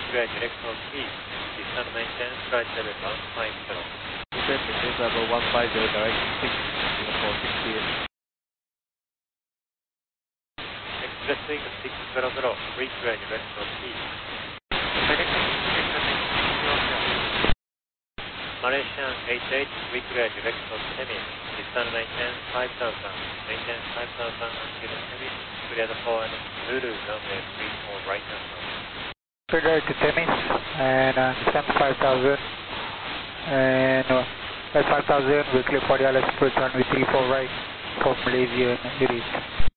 clear direct on T. Descend maintain, flight level 150. Descend maintain level 150, direct 6, Singapore 60. Express wing 600, free clear direct on T. Malaysian 88, free clear direct on Semi. Descend maintain 5000, maintain 5000 until Semi. Cleared for and Zulu runway 34 right hand. Clear to Temis and descend 5000 and at 5000 we clear for the LS approach runway 34 right for Malaysian Airways.